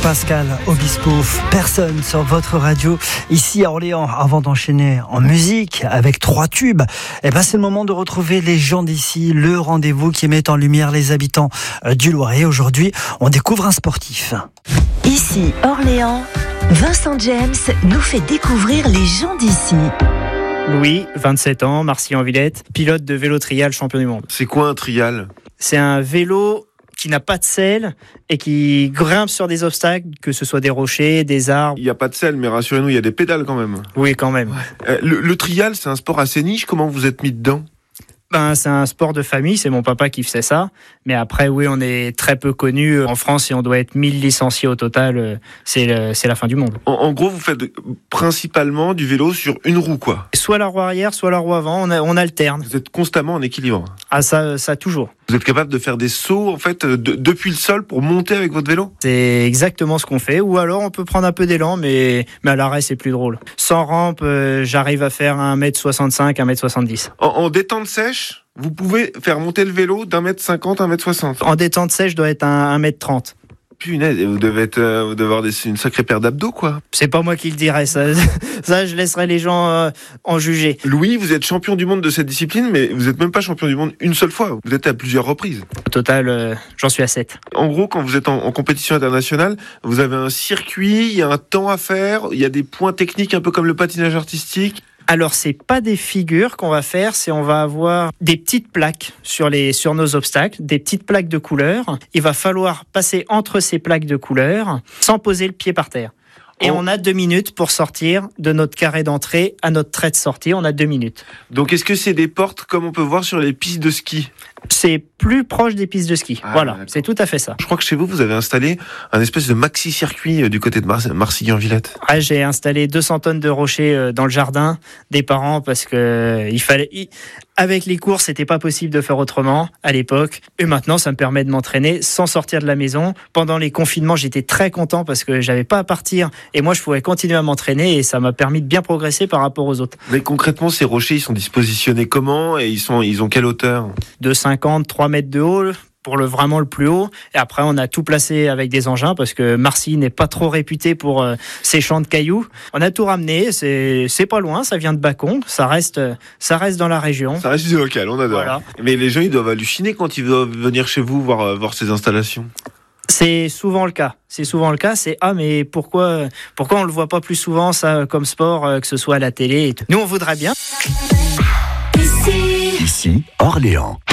Pascal Obispo, personne sur votre radio ici à Orléans. Avant d'enchaîner en musique avec 3 tubes, c'est le moment de retrouver les gens d'ici, le rendez-vous qui met en lumière les habitants du Loiret. Aujourd'hui, on découvre un sportif. Ici Orléans, Vincent James nous fait découvrir les gens d'ici. Louis, 27 ans, Marcilly-en-Villette, pilote de vélo trial champion du monde. C'est quoi un trial ? C'est un vélo qui n'a pas de selle et qui grimpe sur des obstacles, que ce soit des rochers, des arbres. Il n'y a pas de selle, mais rassurez-nous, il y a des pédales quand même. Oui, quand même. Le trial, c'est un sport assez niche. Comment vous êtes mis dedans ? C'est un sport de famille, c'est mon papa qui faisait ça. Mais après, oui, on est très peu connu en France et on doit être 1000 licenciés au total. C'est la fin du monde. En gros, vous faites principalement du vélo sur une roue, quoi. Soit la roue arrière, soit la roue avant, on alterne. Vous êtes constamment en équilibre. Ah, ça toujours. Vous êtes capable de faire des sauts, en fait, depuis le sol pour monter avec votre vélo ? C'est exactement ce qu'on fait. Ou alors, on peut prendre un peu d'élan, mais à l'arrêt, c'est plus drôle. Sans rampe, j'arrive à faire 1m65, 1m70. En détente sèche, vous pouvez faire monter le vélo d'1m50, 1m60. En détente sèche, je dois être à 1m30. Punaise, vous devez avoir une sacrée paire d'abdos, quoi. C'est pas moi qui le dirais, ça je laisserai les gens en juger. Louis, vous êtes champion du monde de cette discipline, mais vous n'êtes même pas champion du monde une seule fois. Vous êtes à plusieurs reprises. Au total, j'en suis à 7. En gros, quand vous êtes en compétition internationale, vous avez un circuit, il y a un temps à faire, il y a des points techniques un peu comme le patinage artistique. Alors, c'est pas des figures qu'on va faire, c'est on va avoir des petites plaques sur nos obstacles, des petites plaques de couleur. Il va falloir passer entre ces plaques de couleur sans poser le pied par terre. Et on a 2 minutes pour sortir de notre carré d'entrée à notre trait de sortie. On a 2 minutes. Donc, est-ce que c'est des portes comme on peut voir sur les pistes de ski ? C'est plus proche des pistes de ski. Voilà, d'accord. C'est tout à fait ça. Je crois que chez vous avez installé un espèce de maxi-circuit du côté de Marcilly-en-Villette. J'ai installé 200 tonnes de rochers dans le jardin des parents parce que avec les courses, c'était pas possible de faire autrement à l'époque. Et maintenant, ça me permet de m'entraîner sans sortir de la maison. Pendant les confinements, j'étais très content parce que j'avais pas à partir et moi, je pouvais continuer à m'entraîner et ça m'a permis de bien progresser par rapport aux autres. Mais concrètement, ces rochers, ils sont dispositionnés comment et ils ont quelle hauteur ? 2,50, 3 mètres de haut pour vraiment le plus haut. Et après, on a tout placé avec des engins parce que Marcilly n'est pas trop réputé pour ses champs de cailloux. On a tout ramené. C'est pas loin. Ça vient de Bacon. Ça reste dans la région. Ça reste du local. On adore. Voilà. Mais les gens, ils doivent halluciner quand ils doivent venir chez vous voir ces installations. C'est souvent le cas. C'est mais pourquoi on le voit pas plus souvent ça comme sport, que ce soit à la télé et tout. Nous, on voudrait bien. Ici Orléans.